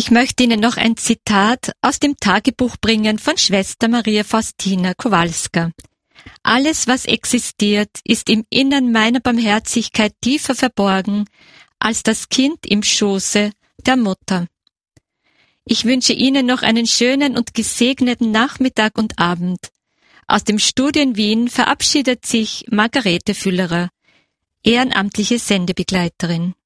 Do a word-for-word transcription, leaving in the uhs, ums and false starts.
Ich möchte Ihnen noch ein Zitat aus dem Tagebuch bringen von Schwester Maria Faustina Kowalska. Alles, was existiert, ist im Innern meiner Barmherzigkeit tiefer verborgen als das Kind im Schoße der Mutter. Ich wünsche Ihnen noch einen schönen und gesegneten Nachmittag und Abend. Aus dem Studio in Wien verabschiedet sich Margarete Füllerer, ehrenamtliche Sendebegleiterin.